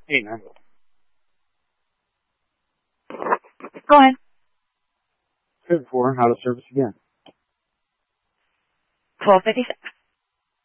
Hey, man. Go ahead. Good for how to service again. 1256.